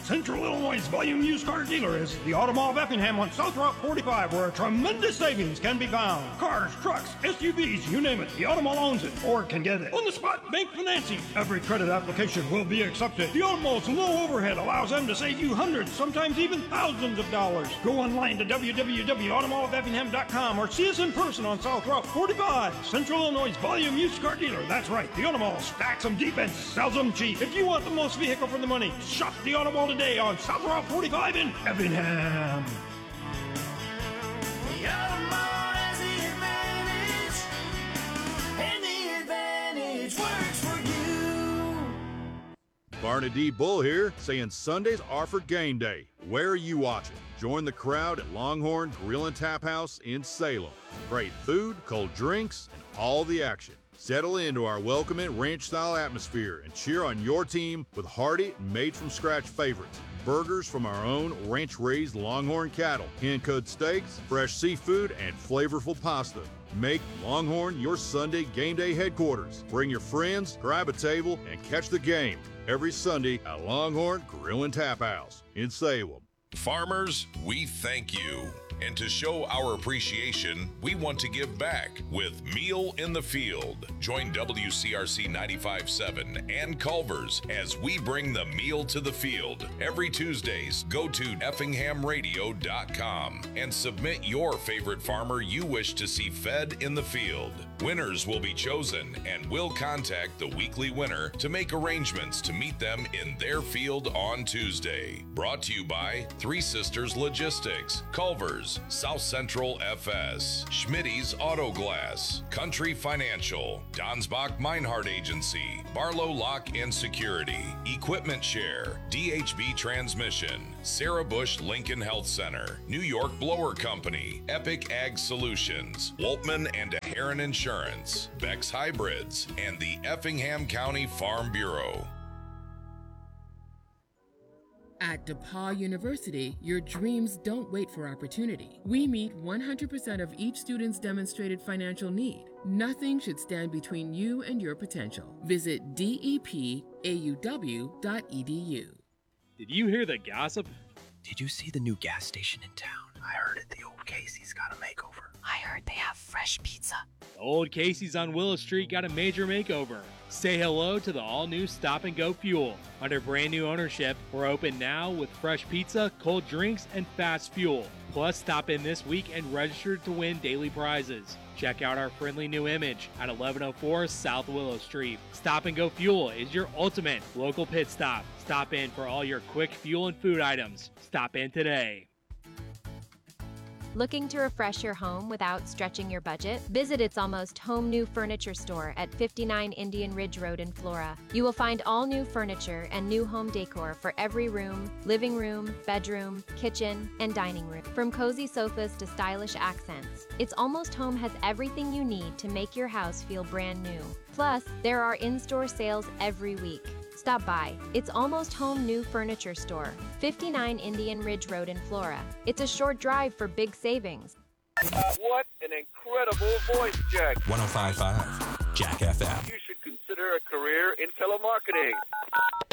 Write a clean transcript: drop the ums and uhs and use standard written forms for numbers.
Central Illinois' volume used car dealer is the Auto Mall of Effingham on South Route 45, where tremendous savings can be found. Cars, trucks, SUVs, you name it, the Auto Mall owns it or can get it. On the spot bank financing. Every credit application will be accepted. The Auto Mall's low overhead allows them to save you hundreds, sometimes even thousands of dollars. Go online to www.automallofeffingham.com or see us in person on South Route 45. Central Illinois' volume used car dealer. That's right, the Auto Mall stacks them deep and sells them cheap. If you want the most vehicle for the money, shop the Auto Mall today on South Route 45 in Effingham. The Auto Mall has the advantage, and the advantage works for you. Barney D. Bull here, saying Sundays are for game day. Where are you watching? Join the crowd at Longhorn Grill and Tap House in Salem. Great food, cold drinks, and all the action. Settle into our welcoming ranch-style atmosphere and cheer on your team with hearty, made-from-scratch favorites. Burgers from our own ranch-raised Longhorn cattle, hand-cut steaks, fresh seafood, and flavorful pasta. Make Longhorn your Sunday game day headquarters. Bring your friends, grab a table, and catch the game every Sunday at Longhorn Grill and Tap House in Salem. Farmers, we thank you. And to show our appreciation, we want to give back with Meal in the Field. Join WCRC 95.7 and Culver's as we bring the meal to the field. Every Tuesdays, go to effinghamradio.com and submit your favorite farmer you wish to see fed in the field. Winners will be chosen, and we'll contact the weekly winner to make arrangements to meet them in their field on Tuesday. Brought to you by Three Sisters Logistics, Culver's, South Central FS, Schmitty's Auto Glass, Country Financial, Donsbach Meinhardt Agency, Barlow Lock and Security, Equipment Share, DHB Transmission, Sarah Bush Lincoln Health Center, New York Blower Company, Epic Ag Solutions, Woltman and Heron Insurance, Beck's Hybrids, and the Effingham County Farm Bureau. At DePauw University, your dreams don't wait for opportunity. We meet 100% of each student's demonstrated financial need. Nothing should stand between you and your potential. Visit depauw.edu. Did you hear the gossip? Did you see the new gas station in town? I heard it. The old Casey's got a makeover. I heard they have fresh pizza. The old Casey's on Willow Street got a major makeover. Say hello to the all-new Stop and Go Fuel. Under brand new ownership, we're open now with fresh pizza, cold drinks, and fast fuel. Plus, stop in this week and register to win daily prizes. Check out our friendly new image at 1104 South Willow Street. Stop and Go Fuel is your ultimate local pit stop. Stop in for all your quick fuel and food items. Stop in today. Looking to refresh your home without stretching your budget? Visit It's Almost Home New Furniture Store at 59 Indian Ridge Road in Flora. You will find all new furniture and new home decor for every room, living room, bedroom, kitchen, and dining room. From cozy sofas to stylish accents, It's Almost Home has everything you need to make your house feel brand new. Plus, there are in-store sales every week. Stop by. It's Almost Home New Furniture Store, 59 Indian Ridge Road in Flora. It's a short drive for big savings. What an incredible voice, Jack. 105.5 Jack FM. You should consider a career in telemarketing.